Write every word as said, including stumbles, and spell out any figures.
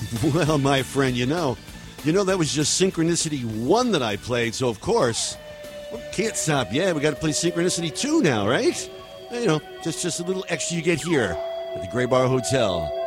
Well, my friend, you know, you know that was just Synchronicity one that I played, so of course, well, can't stop. Yeah, we got to play Synchronicity two now, right? You know, just, just a little extra you get here at the Gray Bar Hotel.